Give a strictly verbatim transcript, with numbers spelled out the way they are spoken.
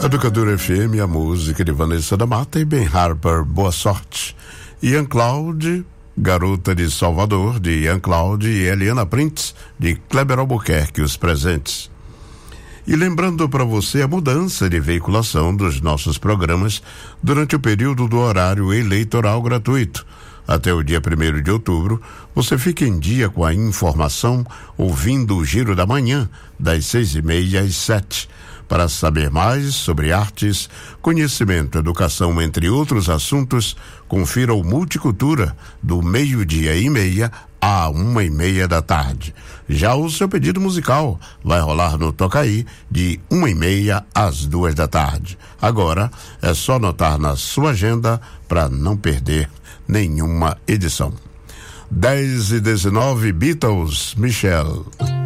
Educador F M, a música de Vanessa da Mata e Ben Harper, Boa Sorte. Ian Cloud, Garota de Salvador, de Ian Cloud, e Eliana Prince, de Kleber Albuquerque, os presentes. E lembrando para você a mudança de veiculação dos nossos programas durante o período do horário eleitoral gratuito. Até o dia primeiro de outubro, você fica em dia com a informação ouvindo o Giro da Manhã, das seis e meia às sete. Para saber mais sobre artes, conhecimento, educação, entre outros assuntos, confira o Multicultura, do meio-dia e meia à uma e meia da tarde. Já o seu pedido musical vai rolar no Tocaí, de uma e meia às duas da tarde. Agora, é só anotar na sua agenda para não perder nenhuma edição. dez e dezenove, Beatles, Michelle.